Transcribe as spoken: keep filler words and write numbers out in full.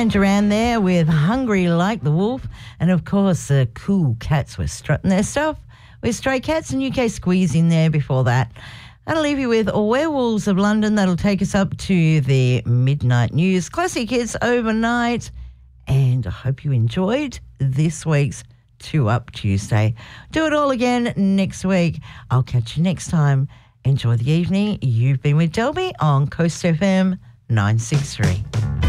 Duran Duran there with Hungry Like the Wolf. And, of course, the Cool Cats were strutting their stuff with Stray Cats and U K Squeeze in there before that. That'll leave you with Werewolves of London. That'll take us up to the midnight news. Classic hits overnight. And I hope you enjoyed this week's Two Up Tuesday. Do it all again next week. I'll catch you next time. Enjoy the evening. You've been with Delby on Coast F M nine six three.